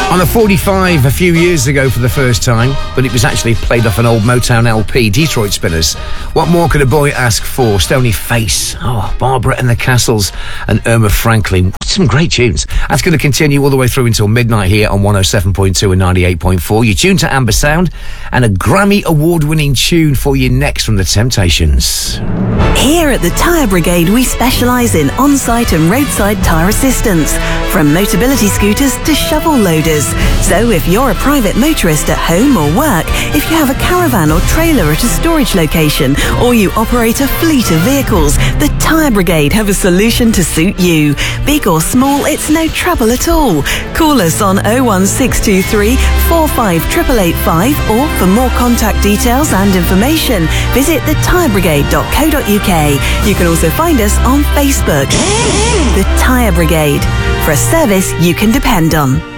On a 45 a few years ago for the first time, but it was actually played off an old Motown LP, Detroit Spinners. What more could a boy ask for? Stony Face, Barbara and the Castles, and Irma Franklin. Some great tunes. That's going to continue all the way through until midnight here on 107.2 and 98.4. You're tuned to Amber Sound, and a Grammy award-winning tune for you next from The Temptations. Here at the Tyre Brigade, we specialise in on-site and roadside tyre assistance, from Motability scooters to shovel loaders. So if you're a private motorist at home or work, if you have a caravan or trailer at a storage location, or you operate a fleet of vehicles, the Tyre Brigade have a solution to suit you. Big or small, it's no trouble at all. Call us on 01623 45 888 or for more contact details and information, visit thetyrebrigade.co.uk. You can also find us on Facebook. The Tyre Brigade, for a service you can depend on.